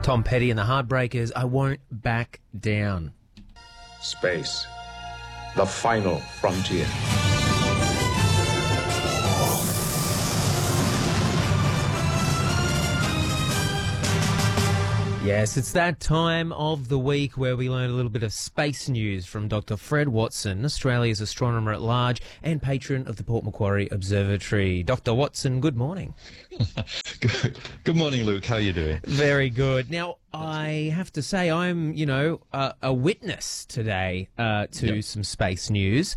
Tom Petty and the Heartbreakers, I Won't Back Down. Space, the final frontier. Yes, it's that time of the week where we learn a little bit of space news from Dr. Fred Watson, Australia's astronomer at large and patron of the Port Macquarie Observatory. Dr. Watson, good morning. Good morning, Luke. How are you doing? Very good. Now, I have to say I'm, a witness today to some space news.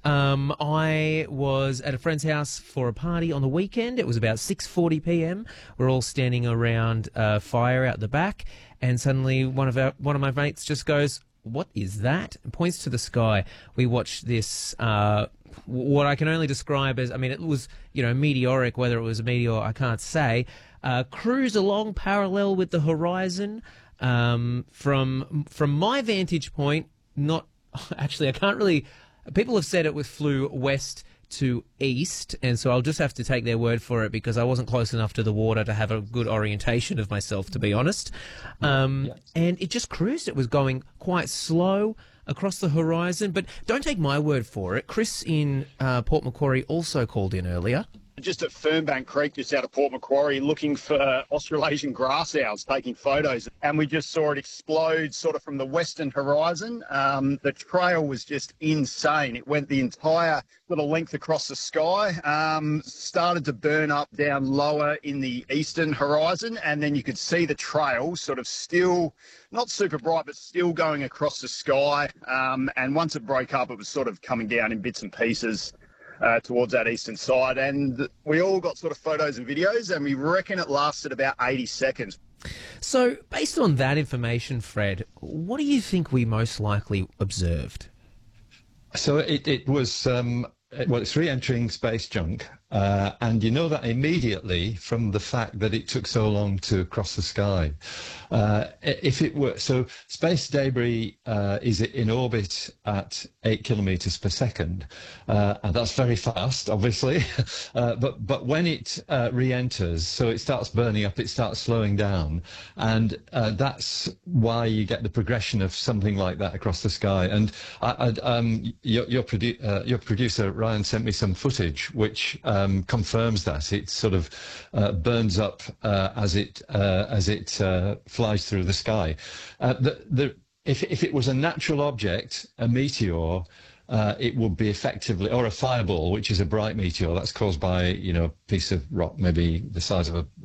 I was at a friend's house for a party on the weekend. It was about 6:40 p.m. We're all standing around a fire out the back, and suddenly one of my mates just goes, "What is that?" and points to the sky. We watched this, what I can only describe as, it was, meteoric. Whether it was a meteor, I can't say. Cruise along parallel with the horizon. From my vantage point, not actually. I can't really. People have said it flew west to east, and so I'll just have to take their word for it because I wasn't close enough to the water to have a good orientation of myself, to be honest. And it just cruised. It was going quite slow across the horizon, but don't take my word for it. Chris in Port Macquarie also called in earlier. Just at Fernbank Creek, just out of Port Macquarie, looking for Australasian grass owls, taking photos. And we just saw it explode sort of from the western horizon. The trail was just insane. It went the entire little length across the sky, started to burn up down lower in the eastern horizon. And then you could see the trail sort of still, not super bright, but still going across the sky. And once it broke up, it was sort of coming down in bits and pieces towards that eastern side, and we all got sort of photos and videos, and we reckon it lasted about 80 seconds. So, based on that information, Fred, what do you think we most likely observed? So it was, it's re-entering space junk, and you know that immediately from the fact that it took so long to cross the sky. If it were, so space debris is in orbit at 8 kilometers per second, and that's very fast, obviously. But when it re-enters, so it starts burning up, it starts slowing down, and that's why you get the progression of something like that across the sky. And your producer Ryan sent me some footage which confirms that it sort of burns up as it flies through the sky. If it was a natural object, a meteor, it would be effectively, or a fireball, which is a bright meteor that's caused by a piece of rock, maybe the size of a